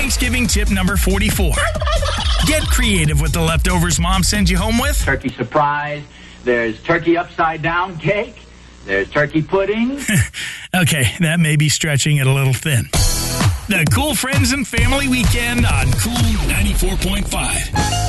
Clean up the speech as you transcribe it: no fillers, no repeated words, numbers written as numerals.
Thanksgiving tip number 44. Get creative with the leftovers Mom sends you home with. Turkey surprise. There's turkey upside down cake. There's turkey pudding. Okay, that may be stretching it a little thin. The Cool Friends and Family Weekend on Cool 94.5.